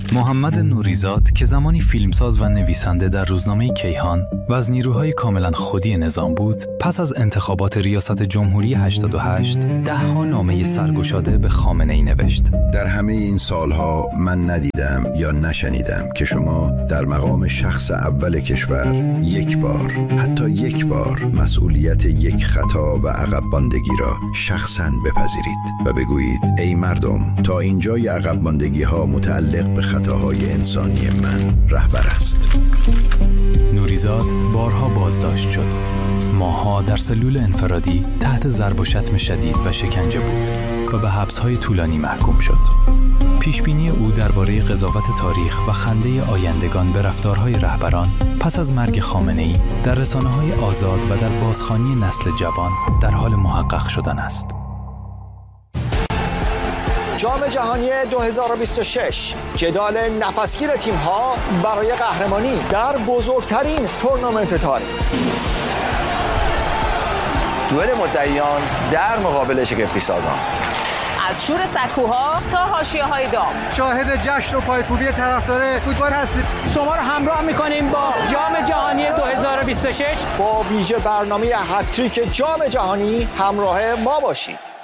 محمد نوریزاد که زمانی فیلمساز و نویسنده در روزنامه کیهان و از نیروهای کاملا خودی نظام بود، پس از انتخابات ریاست جمهوری 88 10ها نامه سرگشاده به خامنه‌ای نوشت. در همه این سالها من ندیدم یا نشنیدم که شما در مقام شخص اول کشور یک بار، حتی یک بار، مسئولیت یک خطا و عقب ماندگی را شخصاً بپذیرید و بگویید ای مردم، تا اینجای عقب ماندگی ها متعلق به خطاهای انسانی من رهبر است. نوریزاد بارها بازداشت شد. ماه‌ها در سلول انفرادی تحت ضرب و شتم شدید و شکنجه بود و به حبس‌های طولانی محکوم شد. پیشبینی او درباره قضاوت تاریخ و خنده آیندگان به رفتارهای رهبران پس از مرگ خامنه‌ای در رسانه‌های آزاد و در بازخوانی نسل جوان در حال محقق شدن است. جام جهانی 2026 جدال نفسگیر تیم‌ها برای قهرمانی در بزرگترین تورنمنت تاریخ. دوئل مدعیان در مقابل شگفتی سازان. از شور سکوها تا حاشیه‌های دام، شاهد جشن و پایکوبی طرفدار فوتبال هستید. شما رو همراه می‌کنیم با جام جهانی 2026 با ویژه برنامه هتریک جام جهانی همراه ما باشید.